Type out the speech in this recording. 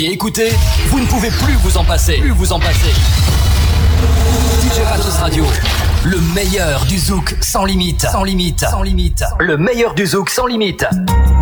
Et écoutez, vous ne pouvez plus vous en passer. DJ Matos Radio, le meilleur du zouk sans limite. Le meilleur du zouk sans limite.